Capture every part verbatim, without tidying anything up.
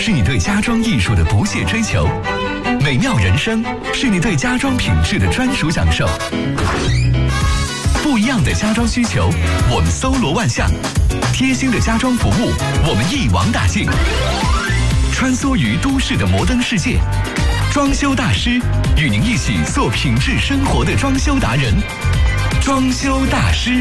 是你对家装艺术的不懈追求，美妙人生是你对家装品质的专属享受。不一样的家装需求，我们搜罗万象；贴心的家装服务，我们一网打尽。穿梭于都市的摩登世界，装修大师与您一起做品质生活的装修达人。装修大师。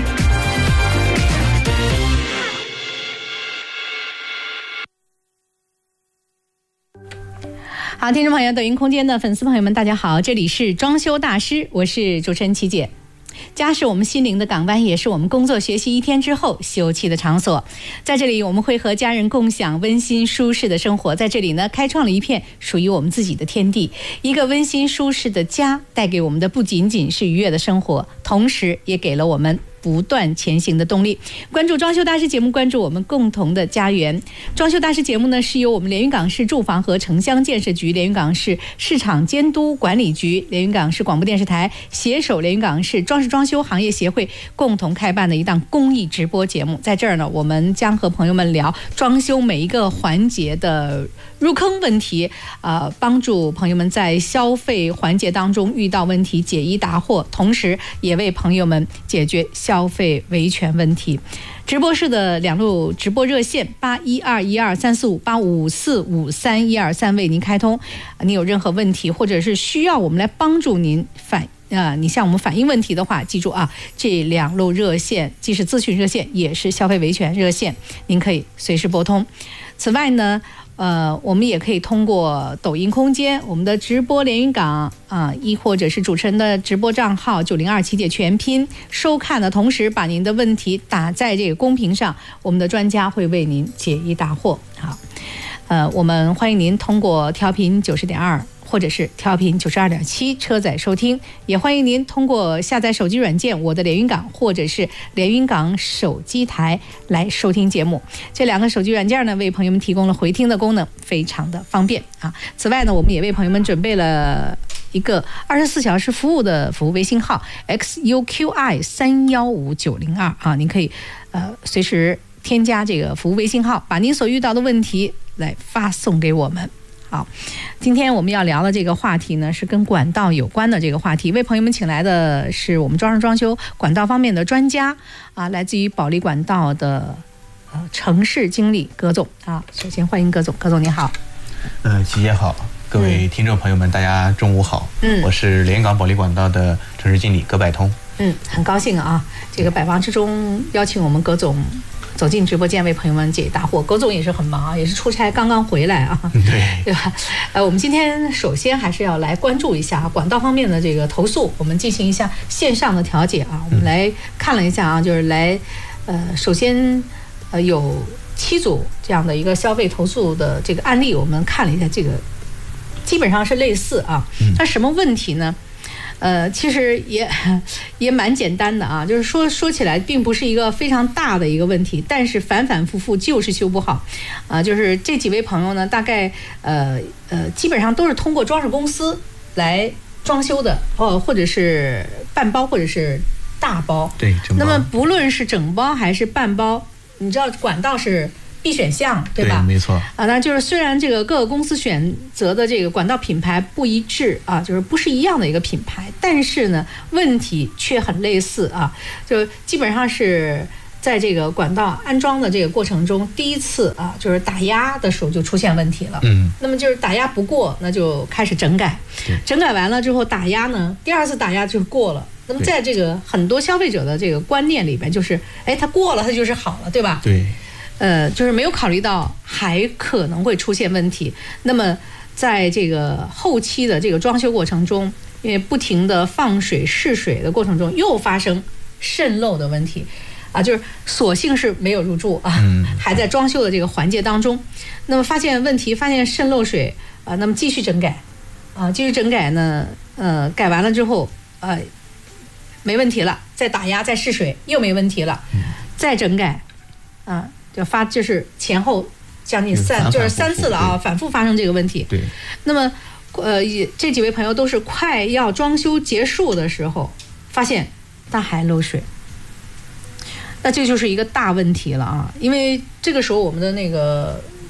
好，听众朋友，抖音空间的粉丝朋友们，大家好，这里是装修大师，我是主持人琪姐。家是我们心灵的港湾，也是我们工作学习一天之后休憩的场所。在这里，我们会和家人共享温馨舒适的生活。在这里呢，开创了一片属于我们自己的天地。一个温馨舒适的家，带给我们的不仅仅是愉悦的生活，同时也给了我们不断前行的动力。关注装修大师节目，关注我们共同的家园。装修大师节目呢，是由我们连云港市住房和城乡建设局、连云港市市场监督管理局、连云港市广播电视台携手连云港市装饰装修行业协会共同开办的一档公益直播节目。在这儿呢，我们将和朋友们聊装修每一个环节的入坑问题，呃，帮助朋友们在消费环节当中遇到问题解疑答惑，同时也为朋友们解决消消费维权问题。直播室的两路直播热线八一二一二三四五八五四五三一二三为您开通。你有任何问题，或者是需要我们来帮助您反呃，你向我们反映问题的话，记住啊，这两路热线既是咨询热线，也是消费维权热线，您可以随时拨通。此外呢，呃，我们也可以通过抖音空间，我们的直播连云港啊，亦或者是主持人的直播账号九零二琪姐全拼收看的同时，把您的问题打在这个公屏上，我们的专家会为您解疑答惑。好，呃，我们欢迎您通过调频九十点二。或者是调频九十二点七车载收听，也欢迎您通过下载手机软件我的连云港或者是连云港手机台来收听节目。这两个手机软件呢，为朋友们提供了回听的功能，非常的方便啊。此外呢，我们也为朋友们准备了一个二十四小时服务的服务微信号 X U Q I 三一五九零二啊，您可以呃随时添加这个服务微信号，把您所遇到的问题来发送给我们。好，今天我们要聊的这个话题呢，是跟管道有关的这个话题。为朋友们请来的是我们装饰装修管道方面的专家啊，来自于保利管道的呃城市经理葛总啊。首先欢迎葛总，葛总你好。 呃，琪姐好，各位听众朋友们，嗯、大家中午好。嗯，我是连云港保利管道的城市经理葛百通。 嗯，很高兴啊，这个百忙之中邀请我们葛总走进直播间为朋友们解答惑。葛总也是很忙，也是出差刚刚回来啊， 对对吧？呃，我们今天首先还是要来关注一下管道方面的这个投诉，我们进行一下线上的调解啊。我们来看了一下啊，就是来呃，首先呃有七组这样的一个消费投诉的这个案例，我们看了一下，这个基本上是类似啊。那什么问题呢？呃，其实也也蛮简单的啊，就是说说起来并不是一个非常大的一个问题，但是反反复复就是修不好，啊、呃，就是这几位朋友呢，大概呃呃基本上都是通过装饰公司来装修的哦，或者是半包或者是大包， 对，整包。 那么不论是整包还是半包，你知道管道是必选项，对吧？ 对，没错。 啊，那就是虽然这个各个公司选择的这个管道品牌不一致啊，就是不是一样的一个品牌，但是呢，问题却很类似啊，就基本上是在这个管道安装的这个过程中，第一次啊，就是打压的时候就出现问题了。嗯。那么就是打压不过，那就开始整改，整改完了之后打压呢，第二次打压就过了。那么在这个很多消费者的这个观念里边，就是哎，它过了，它就是好了，对吧？ 对。 呃，就是没有考虑到还可能会出现问题。那么，在这个后期的这个装修过程中，因为不停的放水试水的过程中，又发生渗漏的问题，啊，就是所幸是没有入住啊，还在装修的这个环节当中。那么发现问题，发现渗漏水啊，那么继续整改，啊，继续整改呢，呃，改完了之后，呃，没问题了，再打压再试水又没问题了，再整改，啊。就发就是前后将近三就是三次了啊，反复发生这个问题。 对。 那么，呃，这几位朋友都是快要装修结束的时候，发现它还漏水，那这就是一个大问题了啊！因为这个时候我们的那个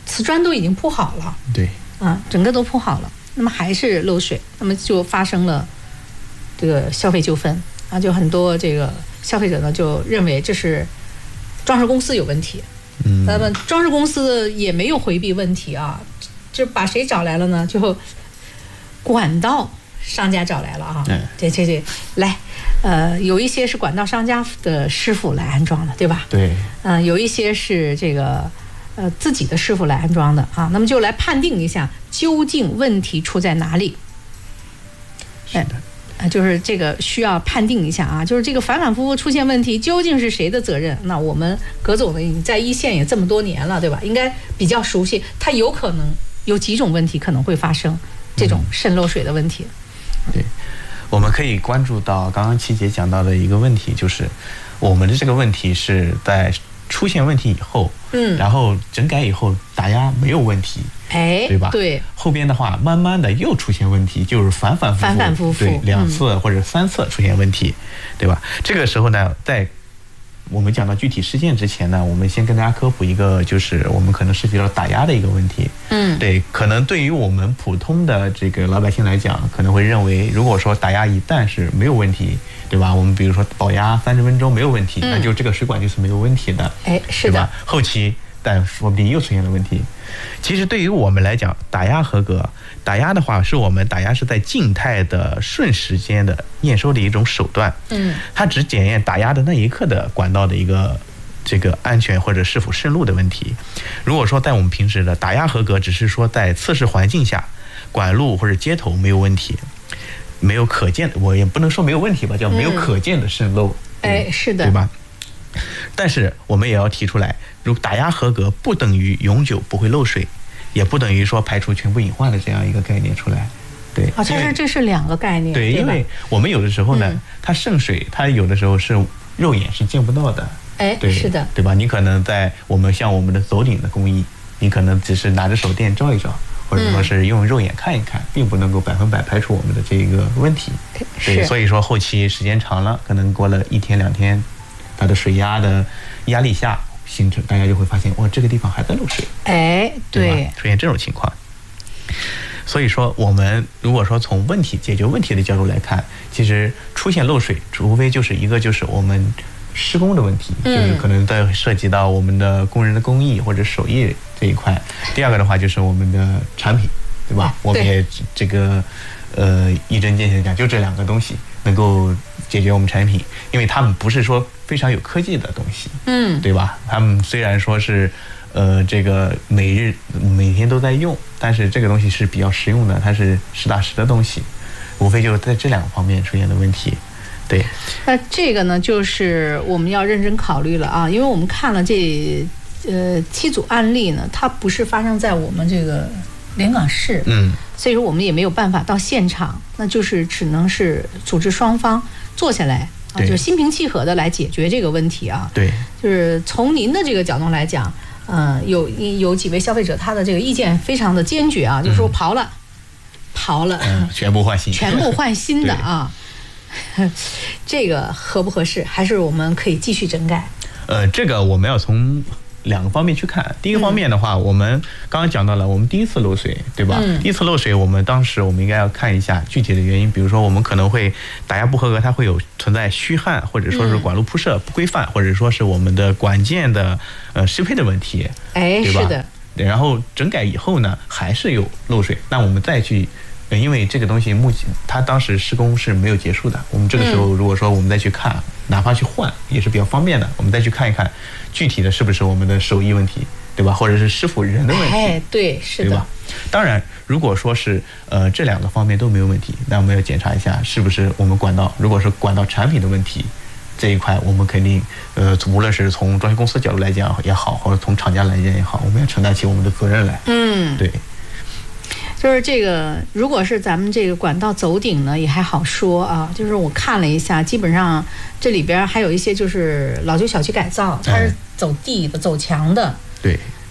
瓷砖都已经铺好了， 对， 啊，整个都铺好了，那么还是漏水，那么就发生了这个消费纠纷啊，就很多这个消费者呢就认为这是装饰公司有问题，嗯，那么装饰公司也没有回避问题啊，就把谁找来了呢？就管道商家找来了啊，嗯，这这这来，呃，有一些是管道商家的师傅来安装的，对吧？ 对， 嗯、呃，有一些是这个呃自己的师傅来安装的啊，那么就来判定一下究竟问题出在哪里。 是的。 啊，就是这个需要判定一下啊，就是这个反反复复出现问题，究竟是谁的责任？那我们葛总呢，你在一线也这么多年了，对吧？应该比较熟悉，它有可能有几种问题可能会发生这种渗漏水的问题。 嗯、对，我们可以关注到刚刚七姐讲到的一个问题，就是我们的这个问题是在出现问题以后，嗯，然后整改以后打压没有问题。 哎， 对吧？ 对， 后边的话，慢慢的又出现问题，就是反反复复， 反反复复， 对，两次或者三次出现问题，嗯、对吧？这个时候呢，在我们讲到具体事件之前呢，我们先跟大家科普一个，就是我们可能涉及到打压的一个问题。嗯，对，可能对于我们普通的这个老百姓来讲，可能会认为，如果说打压一旦是没有问题，对吧？我们比如说保压三十分钟没有问题，嗯、那就这个水管就是没有问题的， 哎，是的， 对吧？后期但说不定又出现了问题。其实对于我们来讲，打压合格，打压的话是我们打压是在静态的瞬时间的验收的一种手段。嗯，它只检验打压的那一刻的管道的一个这个安全或者是否渗漏的问题。如果说在我们平时的打压合格，只是说在测试环境下，管路或者接头没有问题，没有可见的，我也不能说没有问题吧，叫没有可见的渗漏。 嗯、哎，是的， 对吧？但是我们也要提出来，如打压合格不等于永久不会漏水，也不等于说排除全部隐患的这样一个概念出来。对， 啊，其实这是两个概念。 对， 对， 因为我们有的时候呢，嗯、它渗水，它有的时候是肉眼是见不到的。 哎， 对， 是的， 对吧？你可能在我们像我们的走顶的工艺，你可能只是拿着手电照一照，或者说是用肉眼看一看，嗯、并不能够百分百排除我们的这个问题。对，所以说后期时间长了，可能过了一天两天。它的水压的压力下形成，大家就会发现，哇，这个地方还在漏水。 哎，对， 对吧？出现这种情况。所以说，我们如果说从问题解决问题的角度来看，其实出现漏水，除非就是一个就是我们施工的问题，嗯、就是可能在涉及到我们的工人的工艺或者手艺这一块。第二个的话就是我们的产品，对吧？哎、我们也这个呃一针见血讲，就这两个东西能够解决我们产品，因为他们不是说非常有科技的东西，嗯，对吧？他们虽然说是，呃，这个每日每天都在用，但是这个东西是比较实用的，它是实打实的东西，无非就是在这两个方面出现的问题。对， 那这个呢，就是我们要认真考虑了啊，因为我们看了这呃七组案例呢，它不是发生在我们这个连岗市，嗯，所以说我们也没有办法到现场，那就是只能是组织双方坐下来啊，就是心平气和的来解决这个问题啊。 对， 就是从您的这个角度来讲，嗯、呃，有有几位消费者他的这个意见非常的坚决啊，就是说刨了，嗯、刨了、 嗯，全部换新， 全部换新的啊。这个合不合适？还是我们可以继续整改？ 呃，这个我们要从两个方面去看。第一个方面的话，嗯、我们刚刚讲到了，我们第一次漏水，对吧？嗯、第一次漏水，我们当时我们应该要看一下具体的原因，比如说我们可能会打压不合格，它会有存在虚焊，或者说是管路铺设不规范，嗯、或者说是我们的管件的呃适配的问题， 哎， 对吧？ 是的。 然后整改以后呢，还是有漏水，那我们再去。因为这个东西目前它当时施工是没有结束的，我们这个时候如果说我们再去看，嗯、哪怕去换也是比较方便的。我们再去看一看具体的是不是我们的手艺问题，对吧？或者是师傅人的问题， 哎，对，是的， 对吧？当然，如果说是呃这两个方面都没有问题，那我们要检查一下是不是我们管道，如果是管道产品的问题这一块，我们肯定呃无论是从装修公司角度来讲也好，或者从厂家来讲也好，我们要承担起我们的责任来。嗯，对。 就是这个，如果是咱们这个管道走顶呢，也还好说啊。就是我看了一下，基本上这里边还有一些就是老旧小区改造，它是走地的、走墙的。 对。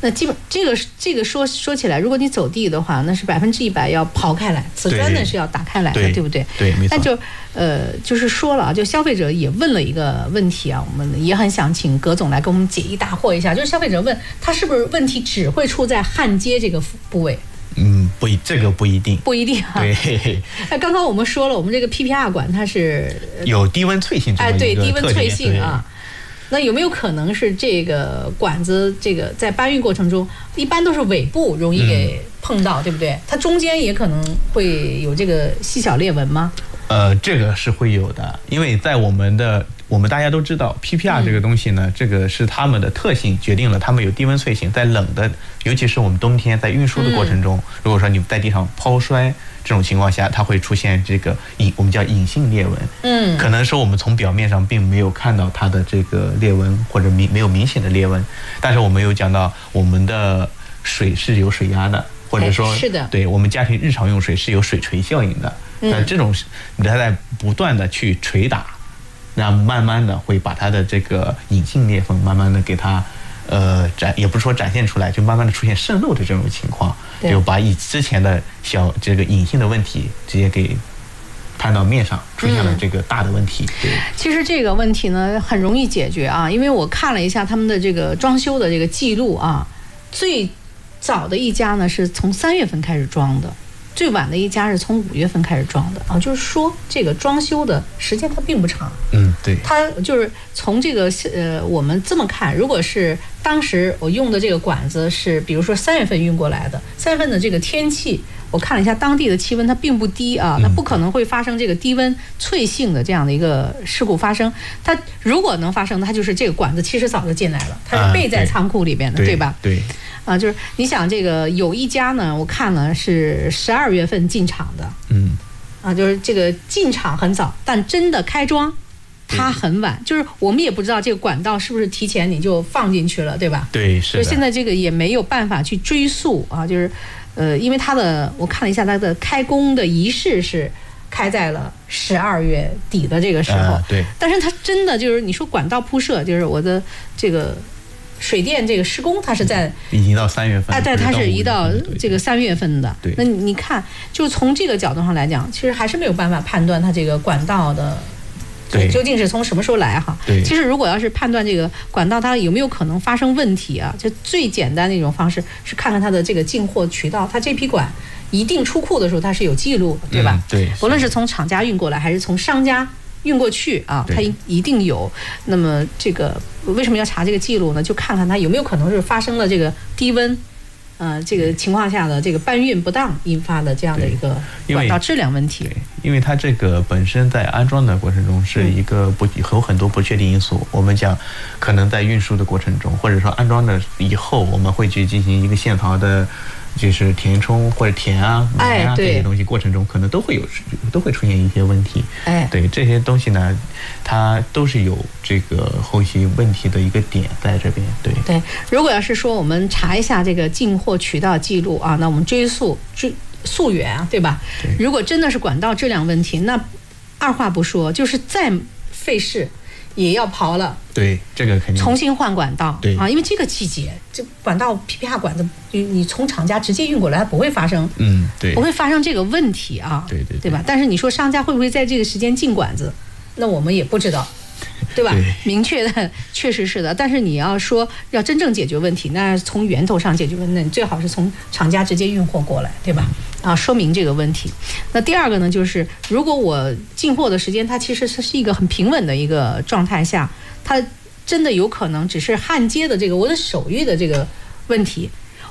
那基本这个这个说说起来，如果你走地的话，那是百分之一百要刨开来，瓷砖呢是要打开来的， 对, 对不对？ 对，没错。 那就呃，就是说了啊，就消费者也问了一个问题啊，我们也很想请葛总来给我们解疑答惑一下，就是消费者问他是不是问题只会出在焊接这个部位？ 嗯，不一，这个不一定， 不一定啊。 对， 哎，刚刚我们说了，我们这个 P P R 管它是有低温脆性这么一个特点， 哎，对，低温脆性啊。那有没有可能是这个管子这个在搬运过程中，一般都是尾部容易给碰到，嗯、对不对？它中间也可能会有这个细小裂纹吗？ 呃，这个是会有的，因为在我们的我们大家都知道 P P R 这个东西呢，嗯、这个是它们的特性决定了它们有低温脆性，在冷的，尤其是我们冬天在运输的过程中，嗯、如果说你在地上抛摔这种情况下，它会出现这个隐我们叫隐性裂纹，嗯，可能是我们从表面上并没有看到它的这个裂纹或者明没有明显的裂纹，但是我们有讲到我们的水是有水压的。或者说， 是的， 对我们家庭日常用水是有水锤效应的，那、嗯、这种它在不断的去捶打，那慢慢的会把它的这个隐性裂缝慢慢的给它，呃展也不是说展现出来，就慢慢的出现渗漏的这种情况，就把以之前的小这个隐性的问题直接给摊到面上，出现了这个大的问题。对， 其实这个问题呢很容易解决啊，因为我看了一下他们的这个装修的这个记录啊，最早的一家呢是从三月份开始装的，最晚的一家是从五月份开始装的啊，就是说这个装修的时间它并不长。 嗯，对。 它就是从这个呃，我们这么看，如果是当时我用的这个管子是，比如说三月份运过来的，三月份的这个天气，我看了一下当地的气温，它并不低啊，那不可能会发生这个低温脆性的这样的一个事故发生。它如果能发生，它就是这个管子其实早就进来了，它是备在仓库里边的， 啊、对, 对吧？ 对。 啊，就是你想这个有一家呢，我看了是十二月份进场的， 嗯， 啊，就是这个进场很早，但真的开装它很晚，就是我们也不知道这个管道是不是提前你就放进去了，对吧？ 对，是的。 所以现在这个也没有办法去追溯啊，就是呃，因为它的我看了一下它的开工的仪式是开在了十二月底的这个时候， 呃、对， 但是它真的就是你说管道铺设，就是我的这个。水电这个施工，它是在已经到三月份， 哎，对，它是移到这个三月份的。 对， 那你看，就从这个角度上来讲，其实还是没有办法判断它这个管道的， 对， 究竟是从什么时候来哈？ 对， 其实如果要是判断这个管道它有没有可能发生问题啊，就最简单的一种方式是看看它的这个进货渠道，它这批管一定出库的时候它是有记录的，对吧？ 嗯、对， 无论是从厂家运过来还是从商家运过去啊，它一定有。那么这个为什么要查这个记录呢？就看看它有没有可能是发生了这个低温，呃，这个情况下的这个搬运不当引发的这样的一个管道质量问题。 对，因为它这个本身在安装的过程中是一个不有很多不确定因素。嗯、我们讲，可能在运输的过程中，或者说安装的以后，我们会去进行一个线槽的。就是填充或者填啊、埋啊、哎、这些东西过程中，可能都会有都会出现一些问题。 哎， 对这些东西呢，它都是有这个后期问题的一个点在这边。对对，如果要是说我们查一下这个进货渠道记录啊，那我们追溯追溯源啊，对吧？ 对， 如果真的是管道质量问题，那二话不说，就是再费事。也要刨了， 对，这个肯定重新换管道， 对啊，因为这个季节，这管道 P P R 管子，你你从厂家直接运过来，它不会发生， 嗯，对， 不会发生这个问题啊， 对 对, 对, 对吧？但是你说商家会不会在这个时间进管子，那我们也不知道，对吧？ 对， 明确的确实是的，但是你要说要真正解决问题，那从源头上解决问题，你最好是从厂家直接运货过来，对吧？啊，说明这个问题。那第二个呢，就是如果我进货的时间它其实是一个很平稳的一个状态下，它真的有可能只是焊接的这个我的手艺的这个问题，